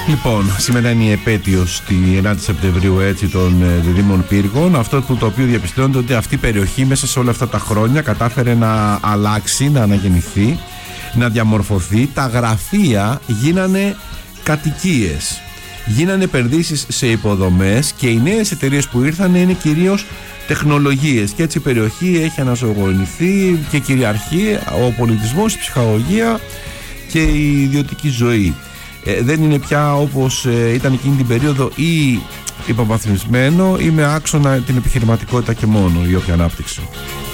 Λοιπόν, σήμερα είναι η επέτειος τη 9η Σεπτεμβρίου των Διδήμων Πύργων. Αυτό που το οποίο διαπιστώνεται ότι αυτή η περιοχή μέσα σε όλα αυτά τα χρόνια κατάφερε να αλλάξει, να αναγεννηθεί, να διαμορφωθεί. Τα γραφεία γίνανε κατοικίες, γίνανε επενδύσεις σε υποδομές και οι νέες εταιρείες που ήρθαν είναι κυρίως τεχνολογίες, και έτσι η περιοχή έχει αναζωογονηθεί και κυριαρχεί ο πολιτισμός, η ψυχαγωγία και η ιδιωτική ζωή. Δεν είναι πια όπως ήταν εκείνη την περίοδο ή υποβαθμισμένο ή με άξονα την επιχειρηματικότητα και μόνο η όποια ανάπτυξη.